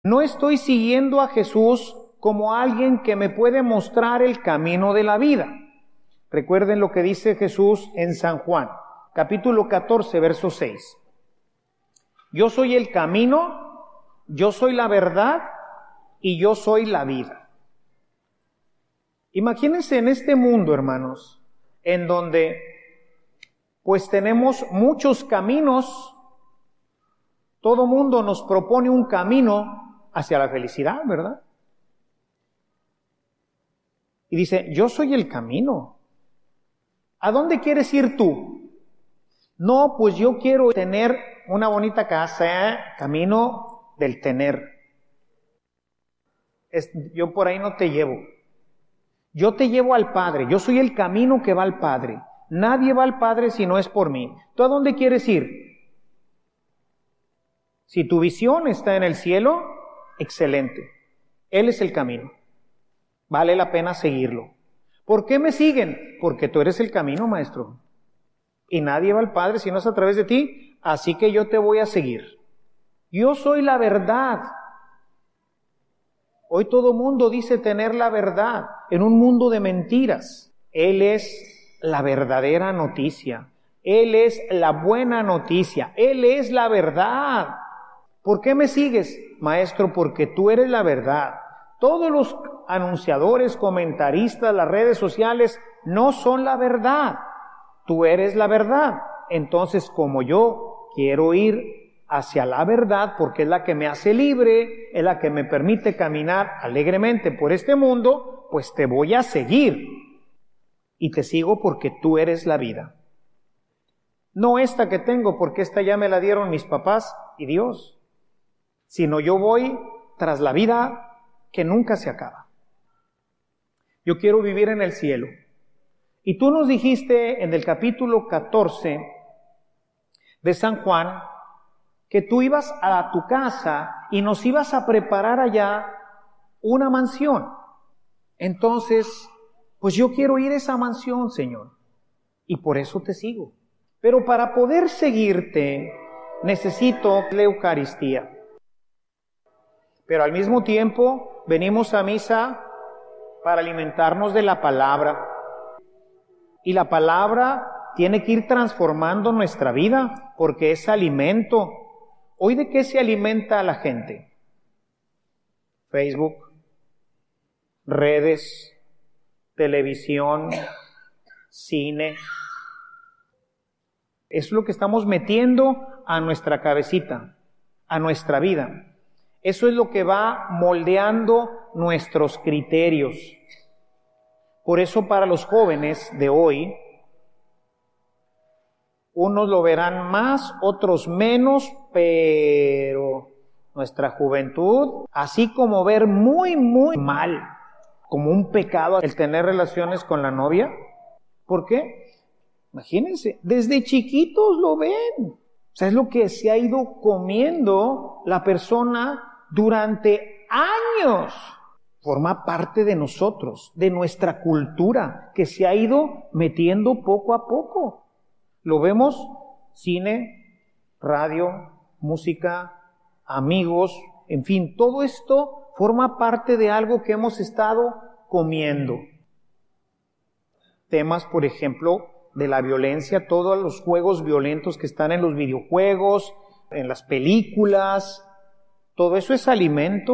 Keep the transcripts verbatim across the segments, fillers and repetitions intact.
No estoy siguiendo a Jesús como alguien que me puede mostrar el camino de la vida. Recuerden lo que dice Jesús en San Juan, capítulo catorce, verso seis. Yo soy el camino, yo soy la verdad y yo soy la vida. Imagínense en este mundo, hermanos, en donde pues tenemos muchos caminos. Todo mundo nos propone un camino hacia la felicidad, ¿verdad? Y dice, yo soy el camino. ¿A dónde quieres ir tú? No, pues yo quiero tener una bonita casa, ¿eh? Camino del tener. Es, yo por ahí no te llevo. Yo te llevo al Padre. Yo soy el camino que va al Padre. Nadie va al Padre si no es por mí. ¿Tú a dónde quieres ir? Si tu visión está en el cielo, excelente. Él es el camino. Vale la pena seguirlo. ¿Por qué me siguen? Porque tú eres el camino, maestro. Y nadie va al Padre si no es a través de ti, así que yo te voy a seguir. Yo soy la verdad. Hoy todo mundo dice tener la verdad en un mundo de mentiras. Él es la verdadera noticia. Él es la buena noticia. Él es la verdad. ¿Por qué me sigues, maestro? Porque tú eres la verdad. Todos los anunciadores, comentaristas, las redes sociales no son la verdad. Tú eres la verdad. Entonces, como yo quiero ir hacia la verdad, porque es la que me hace libre, es la que me permite caminar alegremente por este mundo, pues te voy a seguir. Y te sigo porque tú eres la vida. No esta que tengo, porque esta ya me la dieron mis papás y Dios, sino yo voy tras la vida que nunca se acaba. Yo quiero vivir en el cielo. Y tú nos dijiste en el capítulo catorce de San Juan que tú ibas a tu casa y nos ibas a preparar allá una mansión. Entonces, pues yo quiero ir a esa mansión, Señor, y por eso te sigo. Pero para poder seguirte, necesito la Eucaristía. Pero al mismo tiempo, venimos a misa para alimentarnos de la palabra. Y la palabra tiene que ir transformando nuestra vida, porque es alimento. ¿Hoy de qué se alimenta la gente? Facebook, redes, televisión, cine. Es lo que estamos metiendo a nuestra cabecita, a nuestra vida. Eso es lo que va moldeando nuestros criterios. Por eso para los jóvenes de hoy, unos lo verán más, otros menos, pero nuestra juventud, así como ver muy, muy mal, como un pecado el tener relaciones con la novia. ¿Por qué? Imagínense, desde chiquitos lo ven. O sea, es lo que se ha ido comiendo la persona durante años. Forma parte de nosotros, de nuestra cultura, que se ha ido metiendo poco a poco. Lo vemos, cine, radio, música, amigos, en fin, todo esto forma parte de algo que hemos estado comiendo. Temas, por ejemplo, de la violencia, todos los juegos violentos que están en los videojuegos, en las películas, todo eso es alimento.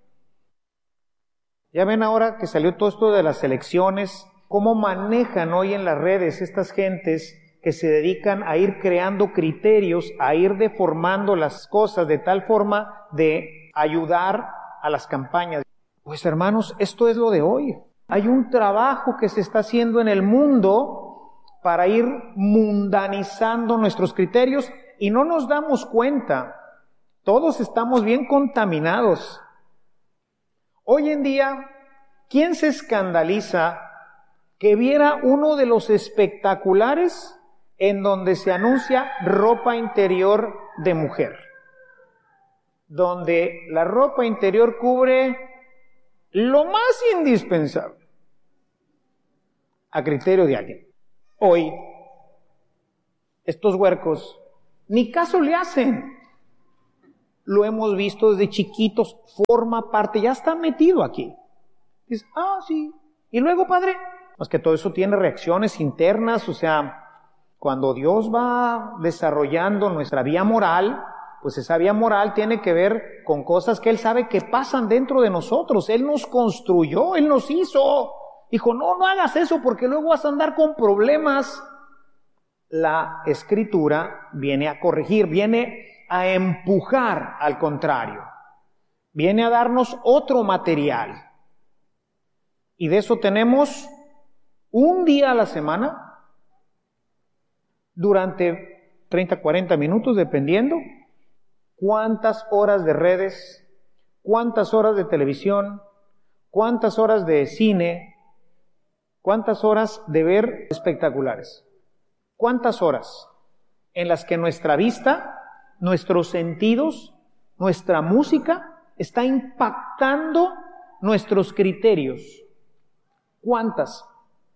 Ya ven ahora que salió todo esto de las elecciones, cómo manejan hoy en las redes estas gentes que se dedican a ir creando criterios, a ir deformando las cosas de tal forma de ayudar a las campañas. Pues hermanos, esto es lo de hoy. Hay un trabajo que se está haciendo en el mundo para ir mundanizando nuestros criterios y no nos damos cuenta. Todos estamos bien contaminados. Hoy en día, ¿quién se escandaliza que viera uno de los espectaculares en donde se anuncia ropa interior de mujer? Donde la ropa interior cubre lo más indispensable, a criterio de alguien. Hoy, estos huercos ni caso le hacen. lo hemos visto desde chiquitos, forma parte, ya está metido aquí. Dice, ah, sí. Y luego, Padre, es que todo eso tiene reacciones internas, o sea, cuando Dios va desarrollando nuestra vía moral, pues esa vía moral tiene que ver con cosas que Él sabe que pasan dentro de nosotros. Él nos construyó, Él nos hizo. Dijo, no, no hagas eso porque luego vas a andar con problemas. La Escritura viene a corregir, viene a empujar al contrario. Viene a darnos otro material. Y de eso tenemos un día a la semana, durante treinta, cuarenta minutos, dependiendo. ¿Cuántas horas de redes? ¿Cuántas horas de televisión? ¿Cuántas horas de cine? ¿Cuántas horas de ver espectaculares? ¿Cuántas horas en las que nuestra vista, nuestros sentidos, nuestra música está impactando nuestros criterios? ¿Cuántas?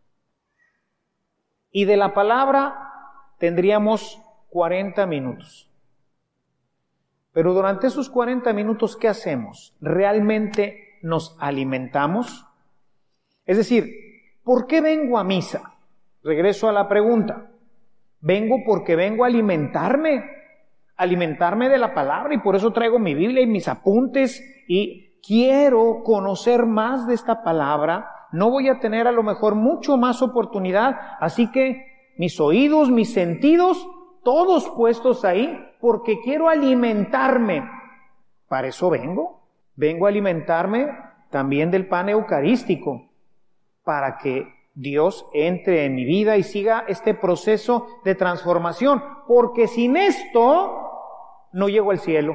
Y de la palabra tendríamos cuarenta minutos. Pero durante esos cuarenta minutos, ¿qué hacemos? ¿Realmente nos alimentamos? Es decir, ¿por qué vengo a misa? Regreso a la pregunta. Vengo porque vengo a alimentarme, alimentarme de la palabra, y por eso traigo mi Biblia y mis apuntes, y quiero conocer más de esta palabra. No voy a tener a lo mejor mucho más oportunidad, así que mis oídos, mis sentidos, todos puestos ahí, porque quiero alimentarme. Para eso vengo. Vengo a alimentarme también del pan eucarístico, para que Dios entre en mi vida y siga este proceso de transformación, porque sin esto no llego al cielo.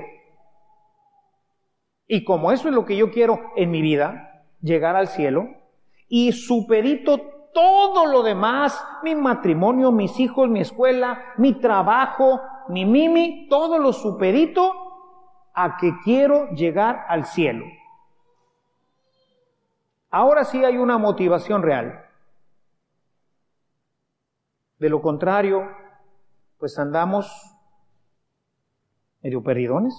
Y como eso es lo que yo quiero en mi vida, llegar al cielo, y supedito todo lo demás, mi matrimonio, mis hijos, mi escuela, mi trabajo, mi mimi, todo lo supedito a que quiero llegar al cielo. Ahora sí hay una motivación real. De lo contrario, pues andamos medio perdidones.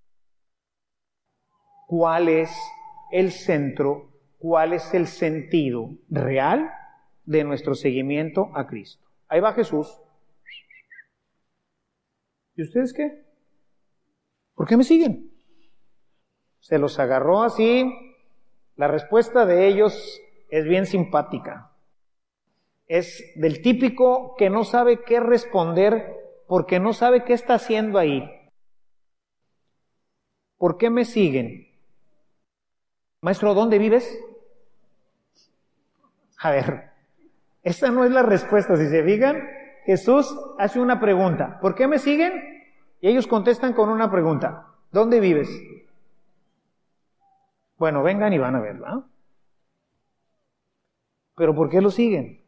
¿Cuál es el centro? ¿Cuál es el sentido real de nuestro seguimiento a Cristo? Ahí va Jesús. ¿Y ustedes qué? ¿Por qué me siguen? Se los agarró así. La respuesta de ellos es bien simpática. Es del típico que no sabe qué responder porque no sabe qué está haciendo ahí. ¿Por qué me siguen? Maestro, ¿dónde vives? A ver, esa no es la respuesta. Si se fijan, Jesús hace una pregunta. ¿Por qué me siguen? Y ellos contestan con una pregunta. ¿Dónde vives? Bueno, vengan y van a verla. ¿Pero por qué lo siguen?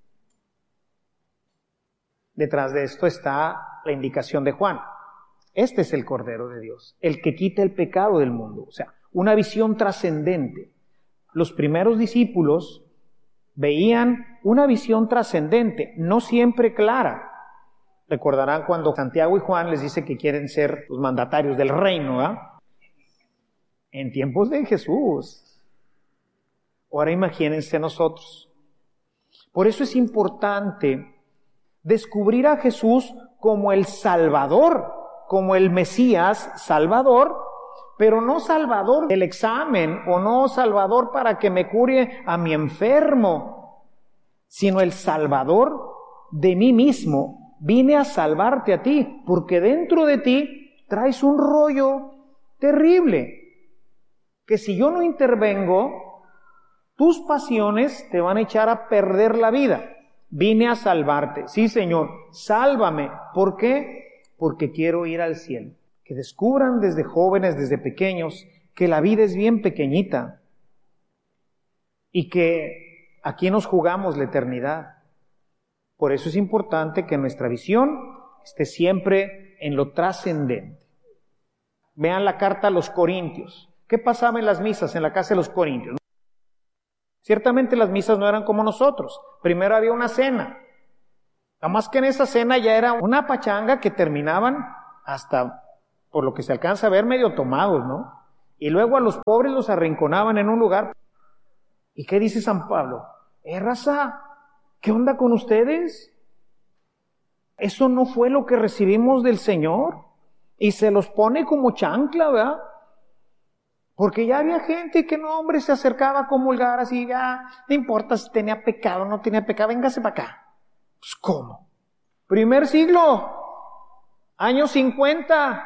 Detrás de esto está la indicación de Juan. Este es el Cordero de Dios, el que quita el pecado del mundo. O sea, una visión trascendente. Los primeros discípulos veían una visión trascendente, no siempre clara. Recordarán cuando Santiago y Juan les dice que quieren ser los mandatarios del reino, ¿eh? En tiempos de Jesús. Ahora imagínense nosotros. Por eso es importante descubrir a Jesús como el Salvador, como el Mesías Salvador, pero no Salvador del examen, o no Salvador para que me cure a mi enfermo, sino el Salvador de mí mismo. Vine a salvarte a ti, porque dentro de ti traes un rollo terrible, que si yo no intervengo, tus pasiones te van a echar a perder la vida. Vine a salvarte. Sí, Señor, sálvame. ¿Por qué? Porque quiero ir al cielo. Que descubran desde jóvenes, desde pequeños, que la vida es bien pequeñita y que aquí nos jugamos la eternidad. Por eso es importante que nuestra visión esté siempre en lo trascendente. Vean la carta a los Corintios. ¿Qué pasaba en las misas en la casa de los Corintios? Ciertamente las misas no eran como nosotros. Primero había una cena. Nada más que en esa cena ya era una pachanga que terminaban hasta por lo que se alcanza a ver, medio tomados, ¿no? Y luego a los pobres los arrinconaban en un lugar. ¿Y qué dice San Pablo? Eh, raza, ¿qué onda con ustedes? Eso no fue lo que recibimos del Señor. Y se los pone como chancla, ¿verdad? Porque ya había gente que no, hombre, se acercaba a comulgar así, ya, no importa si tenía pecado o no tenía pecado, véngase para acá. Pues, ¿cómo? Primer siglo, años cincuenta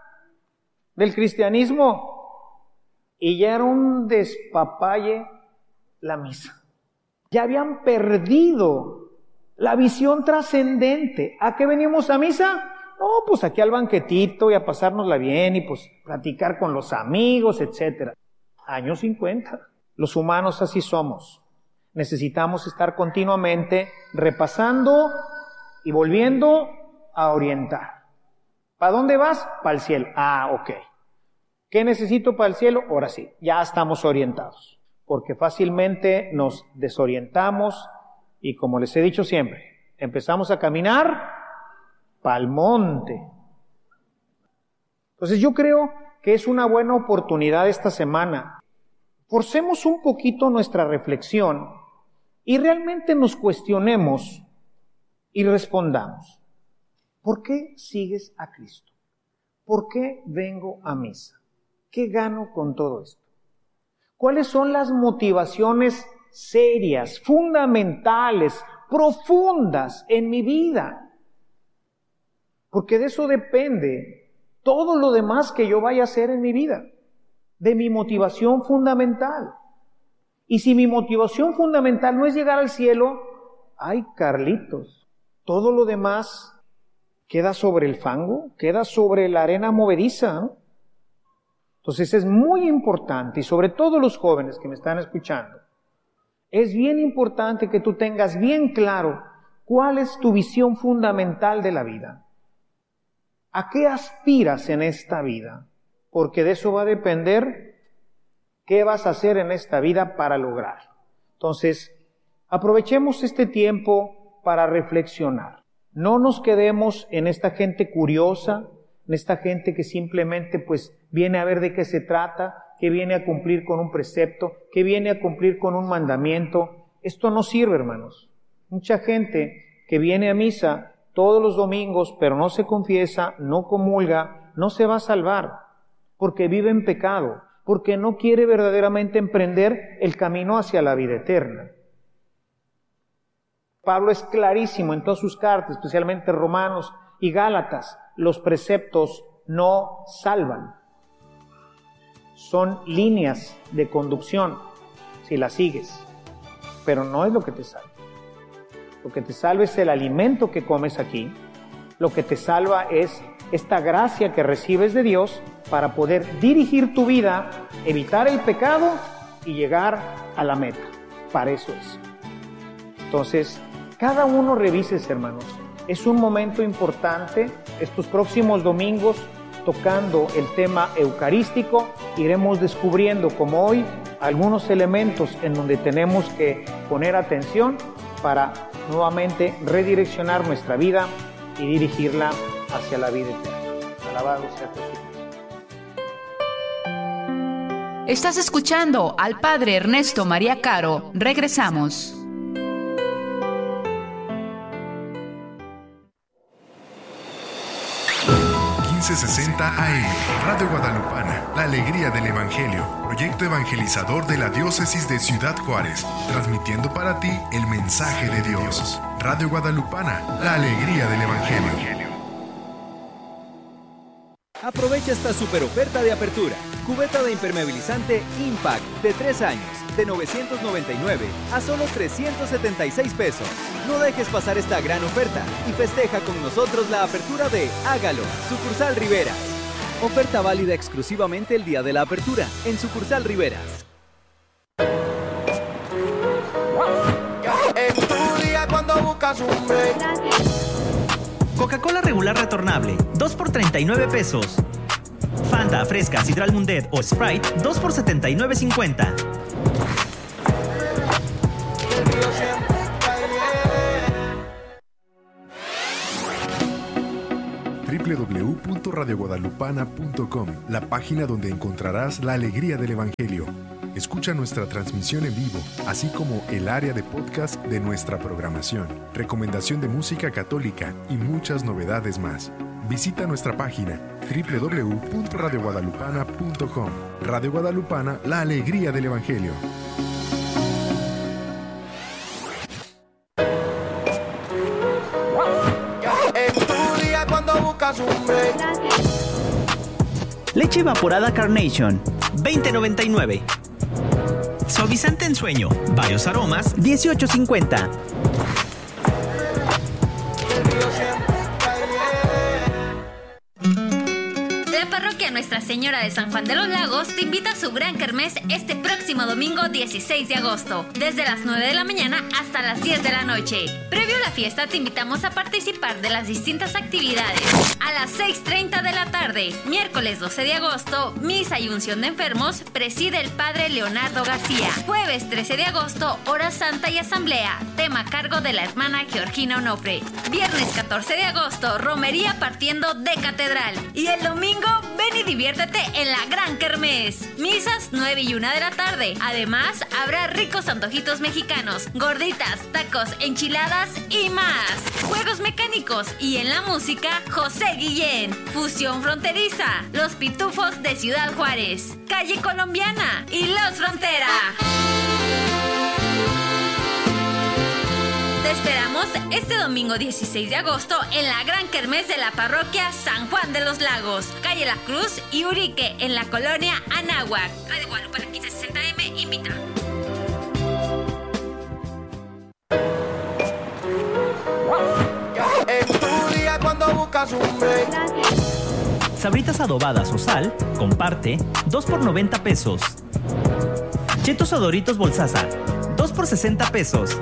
del cristianismo, y ya era un despapalle la misa. Ya habían perdido la visión trascendente. ¿A qué venimos a misa? No, pues aquí al banquetito y a pasárnosla bien y pues platicar con los amigos, etcétera. Años cincuenta. Los humanos así somos. Necesitamos estar continuamente repasando y volviendo a orientar. ¿Para dónde vas? Para el cielo. Ah, ok. ¿Qué necesito para el cielo? Ahora sí, ya estamos orientados. Porque fácilmente nos desorientamos y, como les he dicho siempre, empezamos a caminar pa'l monte. Entonces yo creo que es una buena oportunidad esta semana. Forcemos un poquito nuestra reflexión y realmente nos cuestionemos y respondamos. ¿Por qué sigues a Cristo? ¿Por qué vengo a misa? ¿Qué gano con todo esto? ¿Cuáles son las motivaciones serias, fundamentales, profundas en mi vida? Porque de eso depende todo lo demás que yo vaya a hacer en mi vida, de mi motivación fundamental. Y si mi motivación fundamental no es llegar al cielo, ay, Carlitos, todo lo demás queda sobre el fango, queda sobre la arena movediza, ¿no? Entonces es muy importante, y sobre todo los jóvenes que me están escuchando, es bien importante que tú tengas bien claro cuál es tu visión fundamental de la vida. ¿A qué aspiras en esta vida? Porque de eso va a depender qué vas a hacer en esta vida para lograr. Entonces, aprovechemos este tiempo para reflexionar. No nos quedemos en esta gente curiosa, en esta gente que simplemente pues viene a ver de qué se trata, que viene a cumplir con un precepto, que viene a cumplir con un mandamiento. Esto no sirve, hermanos. Mucha gente que viene a misa todos los domingos, pero no se confiesa, no comulga, no se va a salvar, porque vive en pecado, porque no quiere verdaderamente emprender el camino hacia la vida eterna. Pablo es clarísimo en todas sus cartas, especialmente Romanos y Gálatas: los preceptos no salvan. Son líneas de conducción, si las sigues, pero no es lo que te salva. Lo que te salva es el alimento que comes aquí. Lo que te salva es esta gracia que recibes de Dios para poder dirigir tu vida, evitar el pecado y llegar a la meta. Para eso es. Entonces, cada uno revises, hermanos. Es un momento importante. Estos próximos domingos, tocando el tema eucarístico, iremos descubriendo, como hoy, algunos elementos en donde tenemos que poner atención para nuevamente redireccionar nuestra vida y dirigirla hacia la vida eterna. Alabado sea Jesús. Estás escuchando al Padre Ernesto María Caro. Regresamos. quince sesenta A M, Radio Guadalupana, la alegría del Evangelio, proyecto evangelizador de la Diócesis de Ciudad Juárez, transmitiendo para ti el mensaje de Dios. Radio Guadalupana, la alegría del Evangelio. Aprovecha esta super oferta de apertura. Cubeta de impermeabilizante Impact de tres años, de novecientos noventa y nueve a solo trescientos setenta y seis pesos. No dejes pasar esta gran oferta y festeja con nosotros la apertura de Hágalo, Sucursal Riveras. Oferta válida exclusivamente el día de la apertura en Sucursal Riveras. En tu día cuando buscas un break. Coca-Cola regular retornable, dos por treinta y nueve pesos. Fanta, Fresca, Sidral Mundet o Sprite, dos por setenta y nueve cincuenta. doble u doble u doble u punto radio guadalupana punto com, la página donde encontrarás la alegría del Evangelio. Escucha nuestra transmisión en vivo, así como el área de podcast de nuestra programación, recomendación de música católica y muchas novedades más. Visita nuestra página doble u doble u doble u punto radio guadalupana punto com. Radio Guadalupana, la alegría del Evangelio. En tu día cuando buscas un break. Leche evaporada Carnation, veinte noventa y nueve. Suavizante en sueño, varios aromas, dieciocho cincuenta. La parroquia Nuestra Señora de San Juan de los Lagos te invita a su gran kermés este próximo domingo dieciséis de agosto, desde las nueve de la mañana hasta las diez de la noche. Previo a la fiesta te invitamos a participar de las distintas actividades. A las seis treinta de la tarde, miércoles doce de agosto, misa y unción de enfermos, preside el padre Leonardo García. Jueves trece de agosto, hora santa y asamblea, tema a cargo de la hermana Georgina Onofre. Viernes catorce de agosto, romería partiendo de catedral. Y el domingo, ven y diviértete en la gran kermés. Misas nueve y una de la tarde. Además, habrá ricos antojitos mexicanos, gorditas, tacos, enchiladas y más. Juegos mecánicos y en la música, José Guillén. Fusión fronteriza, Los Pitufos de Ciudad Juárez, Calle Colombiana y Los Frontera. Te esperamos este domingo dieciséis de agosto en la gran kermés de la parroquia San Juan de los Lagos, calle La Cruz y Urique, en la colonia Anáhuac. Radio Guadalupana quince sesenta eme invita. En tu día cuando buscas un break. Sabritas adobadas o sal, comparte, dos por noventa pesos. Chetos o Doritos Bolsaza, dos por sesenta pesos.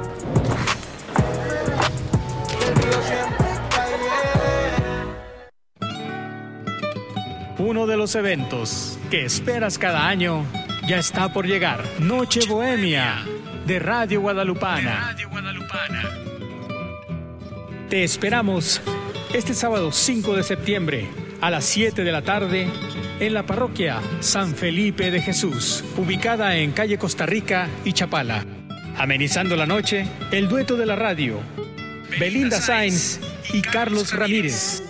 Uno de los eventos que esperas cada año ya está por llegar. Noche Bohemia de Radio Guadalupana. Te esperamos este sábado cinco de septiembre a las siete de la tarde en la parroquia San Felipe de Jesús, ubicada en calle Costa Rica y Chapala. Amenizando la noche, el dueto de la radio, Belinda Sainz y Carlos Ramírez.